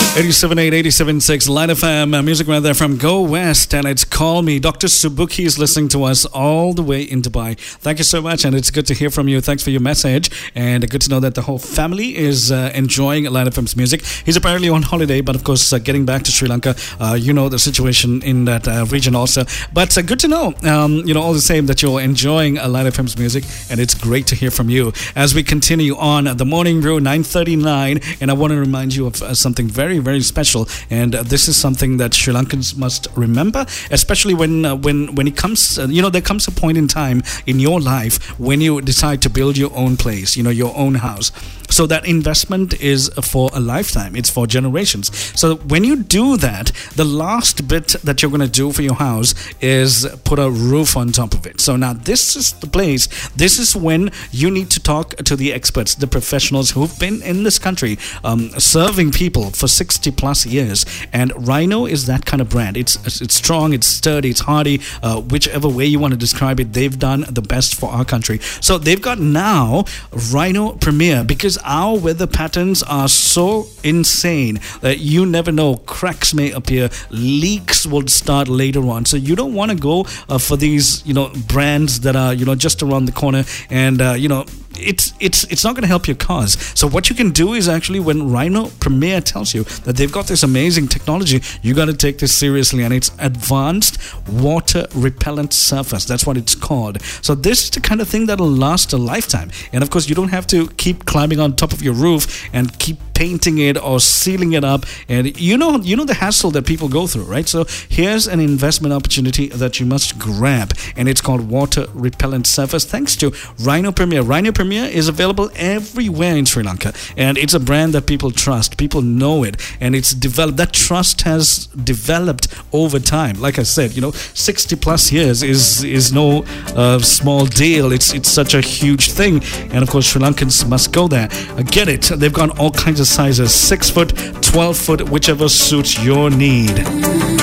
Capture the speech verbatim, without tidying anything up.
eighty-seven point eight, eighty-seven point six Line F M, uh, music right there from Go West, and it's Call Me. Doctor Subuki is listening to us all the way in Dubai. Thank you so much, and it's good to hear from you. Thanks for your message, and good to know that the whole family is uh, enjoying Line F M's music. He's apparently on holiday, but of course, uh, getting back to Sri Lanka, uh, you know the situation in that uh, region also. But uh, good to know, um, you know, all the same that you're enjoying uh, Line F M's music, and it's great to hear from you. As we continue on the Morning Brew, nine thirty-nine, and I want to remind you of uh, something very, very special, and uh, this is something that Sri Lankans must remember, especially when uh, when when it comes, uh, you know, there comes a point in time in your life when you decide to build your own place, you know, your own house. So that investment is for a lifetime. It's for generations. So when you do that, the last bit that you're going to do for your house is put a roof on top of it. So now this is the place. This is when you need to talk to the experts, the professionals who've been in this country um, serving people for sixty plus years. And Rhino is that kind of brand. It's it's strong, it's sturdy, it's hardy. Uh, whichever way you want to describe it, they've done the best for our country. So they've got now Rhino Premier, because our weather patterns are so insane that you never know. Cracks may appear, leaks will start later on. So you don't want to go uh, for these, you know, brands that are, you know, just around the corner, and uh, you know, it's it's it's not going to help your cause. So what you can do is actually, when Rhino Premier tells you that they've got this amazing technology, you got to take this seriously, and it's advanced water repellent surface. That's what it's called. So this is the kind of thing that'll last a lifetime. And of course, you don't have to keep climbing on top of your roof and keep painting it or sealing it up, and you know you know the hassle that people go through, right? So here's an investment opportunity that you must grab, and it's called water repellent surface, thanks to Rhino Premier. Rhino Premier is available everywhere in Sri Lanka, and it's a brand that people trust. People know it, and it's developed. That trust has developed over time. Like I said, you know, sixty plus years is is no uh, small deal. It's it's such a huge thing, and of course, Sri Lankans must go there. Uh, get it? They've got all kinds of sizes, six foot, twelve foot, whichever suits your need.